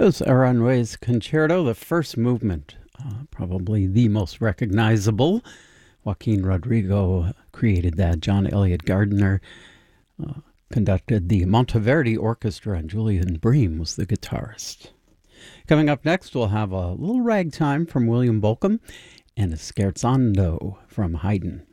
It was Aranjuez Concerto, the first movement, probably the most recognizable. Joaquin Rodrigo created that. John Elliott Gardner conducted the Monteverdi Orchestra, and Julian Bream was the guitarist. Coming up next, we'll have a little ragtime from William Bolcom and a scherzando from Haydn.